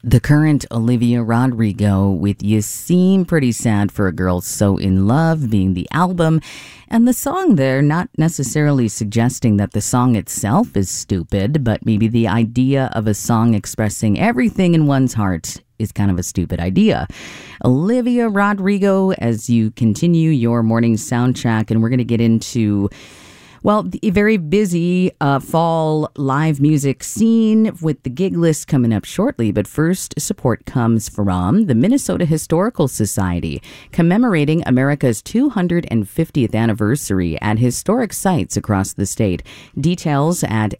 The Current, Olivia Rodrigo with You Seem Pretty Sad for a Girl So in Love being the album. And the song there, not necessarily suggesting that the song itself is stupid, but maybe the idea of a song expressing everything in one's heart is kind of a stupid idea. Olivia Rodrigo, as you continue your morning soundtrack, and we're going to get into a very busy fall live music scene with the gig list coming up shortly. But first, support comes from the Minnesota Historical Society, commemorating America's 250th anniversary at historic sites across the state. Details at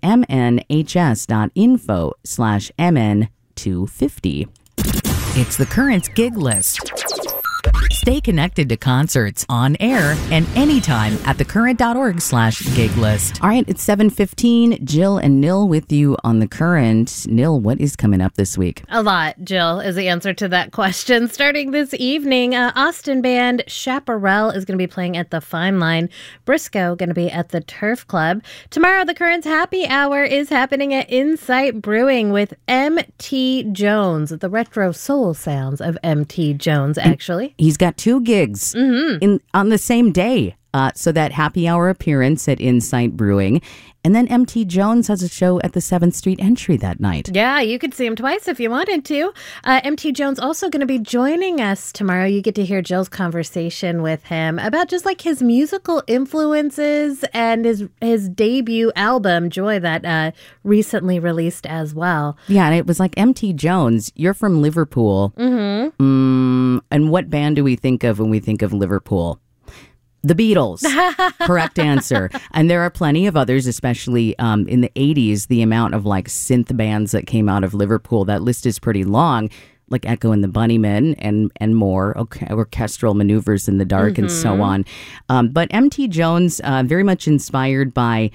mnhs.info/mn250. It's the Current gig list. Stay connected to concerts on air and anytime at thecurrent.org/gig list. All right, it's 7:15. Jill and Nil with you on The Current. Nil, what is coming up this week? A lot, Jill, is the answer to that question. Starting this evening, Austin band Chaparral is going to be playing at the Fine Line. Briscoe going to be at the Turf Club. Tomorrow, The Current's Happy Hour is happening at Insight Brewing with M.T. Jones. The retro soul sounds of M.T. Jones, actually. He's got two gigs on the same day. So that happy hour appearance at Insight Brewing. And then M.T. Jones has a show at the 7th Street Entry that night. Yeah, you could see him twice if you wanted to. M.T. Jones also going to be joining us tomorrow. You get to hear Jill's conversation with him about just like his musical influences and his debut album, Joy, that recently released as well. Yeah, and it was like, M.T. Jones, you're from Liverpool. Mm-hmm. And what band do we think of when we think of Liverpool? The Beatles. Correct answer. And there are plenty of others, especially in the 80s, the amount of like synth bands that came out of Liverpool. That list is pretty long, like Echo and the Bunnymen and more, orchestral maneuvers in the dark and so on. But M.T. Jones, very much inspired by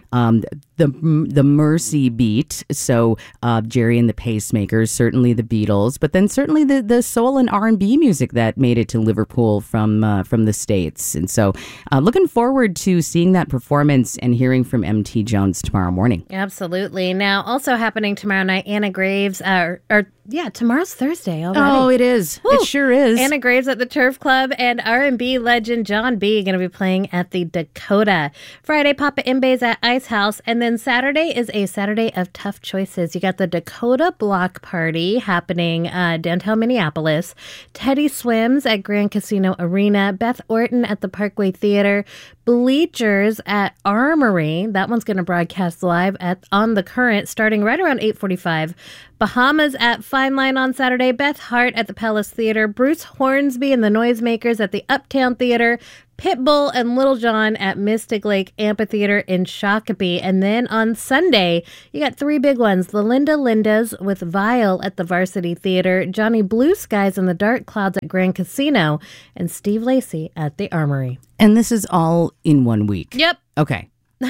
the Mercy beat, so Jerry and the Pacemakers, certainly the Beatles, but then certainly the soul and R&B music that made it to Liverpool from the States. And so looking forward to seeing that performance and hearing from M.T. Jones tomorrow morning. Absolutely. Now, also happening tomorrow night, Anna Graves, tomorrow's Thursday already. Oh, it is. Woo! It sure is. Anna Graves at the Turf Club and R&B legend John B. going to be playing at the Dakota. Friday, Papa Imbe's at Ice House, and then Saturday is a Saturday of tough choices. You got the Dakota Block Party happening downtown Minneapolis. Teddy Swims at Grand Casino Arena. Beth Orton at the Parkway Theater. Bleachers at Armory. That one's going to broadcast live on The Current starting right around 8:45. Bahamas at Fine Line on Saturday. Beth Hart at the Palace Theater. Bruce Hornsby and the Noisemakers at the Uptown Theater. Pitbull and Little John at Mystic Lake Amphitheater in Shakopee. And then on Sunday, you got three big ones. The Linda Lindas with Vile at the Varsity Theater. Johnny Blue Skies and the Dark Clouds at Grand Casino. And Steve Lacy at the Armory. And this is all in 1 week? Yep. Okay.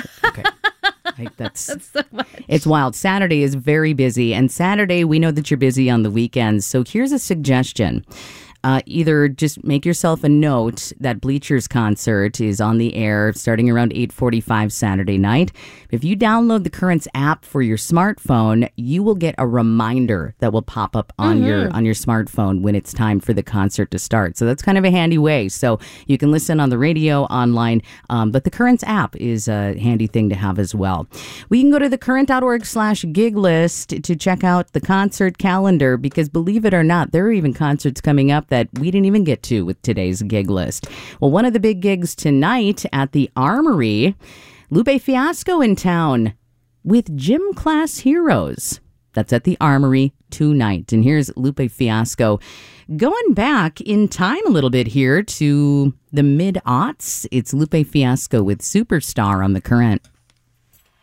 That's so much. It's wild. Saturday is very busy, and Saturday we know that you're busy on the weekends. So here's a suggestion. Either just make yourself a note that Bleachers concert is on the air starting around 8:45 Saturday night. If you download the Currents app for your smartphone, you will get a reminder that will pop up on your smartphone when it's time for the concert to start. So that's kind of a handy way. So you can listen on the radio, online, but the Currents app is a handy thing to have as well. We can go to thecurrent.org/gig list to check out the concert calendar, because believe it or not, there are even concerts coming up that we didn't even get to with today's gig list. Well, one of the big gigs tonight at the Armory, Lupe Fiasco in town with Gym Class Heroes. That's at the Armory tonight. And here's Lupe Fiasco going back in time a little bit here to the mid-aughts. It's Lupe Fiasco with Superstar on The Current.